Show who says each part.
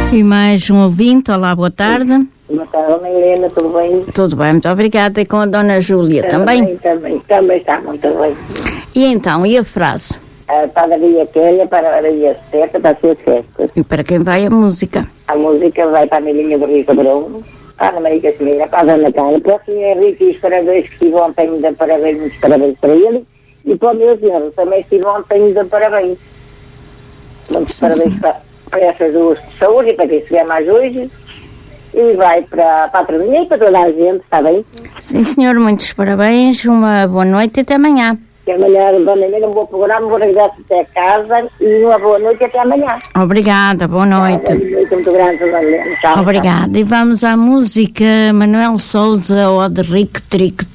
Speaker 1: E mais um ouvinte. Olá, boa tarde.
Speaker 2: Boa tarde, Dona Helena, tudo bem?
Speaker 1: Tudo bem, muito obrigada. E com a Dona Júlia também?
Speaker 2: Também está muito bem.
Speaker 1: E então, e a frase?
Speaker 2: A padaria Kelha, padaria certa, para ser festa.
Speaker 1: E para quem vai a música?
Speaker 2: A música vai para a Milinha do Rio Cabrão, para a Ana Maria Casimira, para a Dona Carla, para o Sr. Henrique e os parabéns que estive ontem, de parabéns, muitos parabéns para ele. E para o meu senhor, também estive ontem, de parabéns. Muitos parabéns para essas duas de saúde e para quem estiver mais hoje. E vai para a patroinha e para toda a gente, está bem?
Speaker 1: Sim, senhor, muitos parabéns, uma boa noite e até amanhã.
Speaker 2: Até amanhã, Dona Helena, um bom programa, vou regresso até casa e uma boa noite e até amanhã.
Speaker 1: Obrigada, boa noite.
Speaker 2: Muito grande, Dona Helena. Tchau.
Speaker 1: Obrigada. E vamos à música Manuel Sousa, Odric Tric